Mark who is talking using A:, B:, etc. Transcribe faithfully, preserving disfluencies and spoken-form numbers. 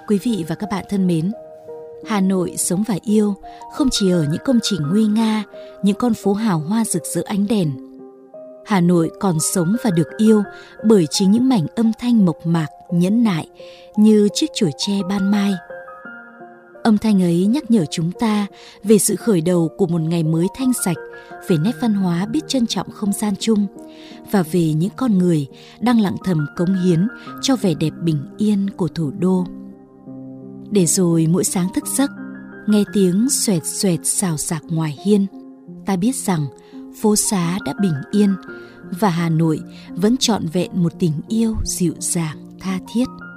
A: Quý vị và các bạn thân mến, Hà Nội sống và yêu không chỉ ở những công trình nguy nga, những con phố hào hoa rực rỡ ánh đèn. Hà Nội còn sống và được yêu bởi chính những mảnh âm thanh mộc mạc, nhẫn nại như chiếc chổi tre ban mai. Âm thanh ấy nhắc nhở chúng ta về sự khởi đầu của một ngày mới thanh sạch, về nét văn hóa biết trân trọng không gian chung và về những con người đang lặng thầm cống hiến cho vẻ đẹp bình yên của thủ đô. Để rồi mỗi sáng thức giấc, nghe tiếng xoẹt xoẹt xào xạc ngoài hiên, ta biết rằng phố xá đã bình yên và Hà Nội vẫn trọn vẹn một tình yêu dịu dàng tha thiết.